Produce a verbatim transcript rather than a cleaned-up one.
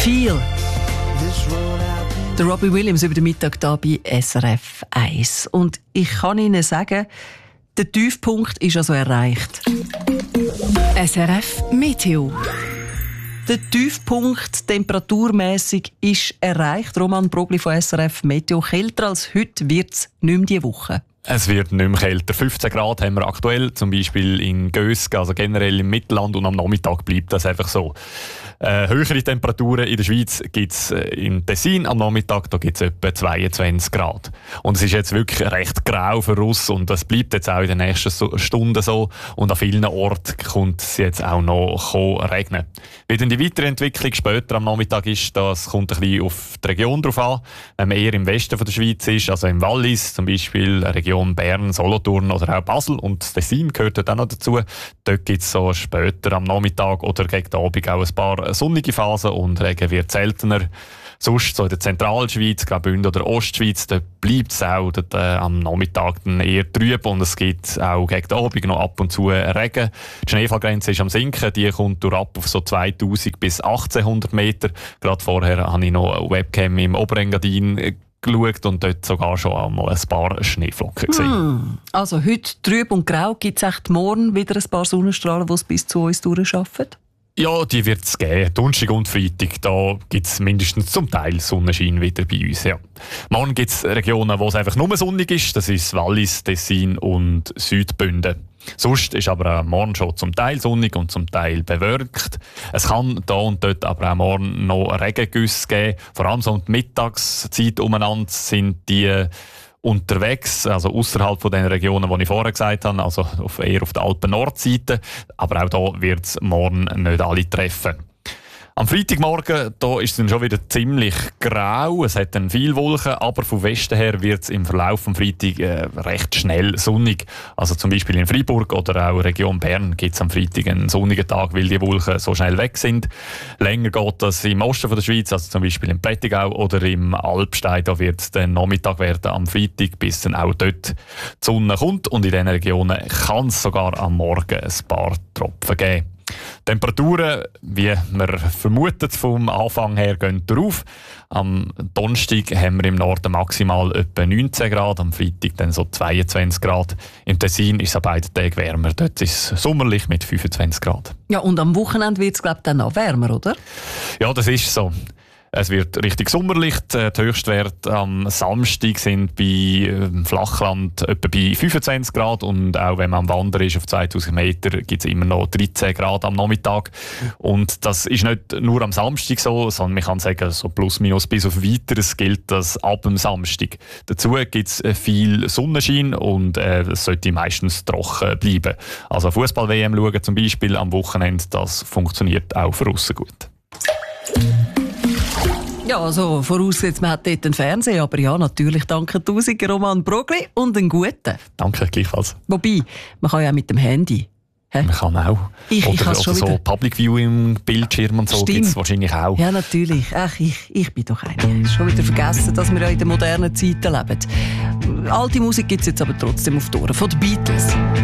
Feel. Der Robbie Williams über den Mittag hier bei S R F eins. Und ich kann Ihnen sagen, der Tiefpunkt ist also erreicht. S R F Meteo. Der Tiefpunkt temperaturmässig ist erreicht. Roman Brogli von S R F Meteo. Kälter als heute wird es nicht mehr diese Woche. Es wird nicht mehr kälter. fünfzehn Grad haben wir aktuell, zum Beispiel in Gösgen, also generell im Mittelland, und am Nachmittag bleibt das einfach so. Äh, höhere Temperaturen in der Schweiz gibt es äh, im Tessin, am Nachmittag gibt es etwa zweiundzwanzig Grad. Und es ist jetzt wirklich recht grau für uns und das bleibt jetzt auch in den nächsten so- Stunden so. Und an vielen Orten kommt es jetzt auch noch regnen. Wie dann die weitere Entwicklung später am Nachmittag ist, das kommt ein bisschen auf die Region drauf an. Wenn man eher im Westen von der Schweiz ist, also im Wallis, zum Beispiel Region Bern, Solothurn oder auch Basel, und das Tessin gehört dort auch noch dazu, dort gibt es so später am Nachmittag oder gegen den Abend auch ein paar sonnige Phasen und Regen wird seltener. Sonst so in der Zentralschweiz, Graubünden oder Ostschweiz, da bleibt es auch dort, äh, am Nachmittag dann eher trüb und es gibt auch gegen den Abend noch ab und zu Regen. Die Schneefallgrenze ist am Sinken, die kommt durch ab auf so zweitausend bis achtzehnhundert Meter. Gerade vorher habe ich noch eine Webcam im Oberengadin geschaut und dort sogar schon einmal ein paar Schneeflocken gesehen. Hm. Also heute trüb und grau, gibt es echt morgen wieder ein paar Sonnenstrahlen, die es bis zu uns durchschaffen? Ja, die wird es geben. Donnerstag und Freitag, da gibt es mindestens zum Teil Sonnenschein wieder bei uns. Ja. Morgen gibt es Regionen, wo es einfach nur sonnig ist. Das ist Wallis, Tessin und Südbünden. Sonst ist aber auch morgen schon zum Teil sonnig und zum Teil bewölkt. Es kann da und dort aber auch morgen noch Regengüsse geben. Vor allem so um die Mittagszeit umeinander sind die unterwegs, also außerhalb von den Regionen, die ich vorher gesagt habe, also auf, eher auf der Alpen-Nordseite. Aber auch da wird es morgen nicht alle treffen. Am Freitagmorgen da ist es dann schon wieder ziemlich grau. Es hat dann viel Wolken, aber vom Westen her wird es im Verlauf des Freitag äh, recht schnell sonnig. Also zum Beispiel in Freiburg oder auch Region Bern gibt es am Freitag einen sonnigen Tag, weil die Wolken so schnell weg sind. Länger geht das im Osten von der Schweiz, also zum Beispiel im Prättigau oder im Alpstein. Da wird es dann Nachmittag werden am Freitag, bis dann auch dort die Sonne kommt. Und in diesen Regionen kann es sogar am Morgen ein paar Tropfen geben. Temperaturen, wie man vermutet vom Anfang her, gehen drauf. Am Donnerstag haben wir im Norden maximal etwa neunzehn Grad, am Freitag dann so zweiundzwanzig Grad. Im Tessin ist es an beiden Tagen wärmer, dort ist es sommerlich mit fünfundzwanzig Grad. Ja, und am Wochenende wird es, glaube ich, dann noch wärmer, oder? Ja, das ist so. Es wird richtig sommerlich. Die Höchstwerte am Samstag sind bei ähm, Flachland etwa bei fünfundzwanzig Grad und auch wenn man am Wandern ist auf zweitausend Meter gibt es immer noch dreizehn Grad am Nachmittag. Und das ist nicht nur am Samstag so, sondern man kann sagen, so plus minus bis auf Weiteres gilt das ab dem Samstag. Dazu gibt es viel Sonnenschein und äh, es sollte meistens trocken bleiben. Also Fußball-W M schauen zum Beispiel am Wochenende, das funktioniert auch für aussen gut. Ja, also vorausgesetzt, man hat dort einen Fernseher, aber ja, natürlich danke tausend Roman Brogli und einen guten. Danke, gleichfalls. Wobei, man kann ja auch mit dem Handy. Hä? Man kann auch. Ich, oder ich oder schon so wieder. Public Viewing, Bildschirm und so gibt es wahrscheinlich auch. Ja, natürlich. Ach, ich, ich bin doch eine. Schon wieder vergessen, dass wir ja in der modernen Zeiten leben. Alte Musik gibt es jetzt aber trotzdem auf die Ohren von den Beatles.